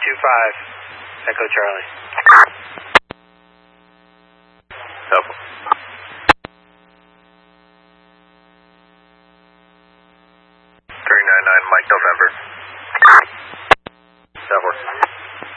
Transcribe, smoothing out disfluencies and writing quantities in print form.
Echo Charlie. Help. 399 Mike November. That works.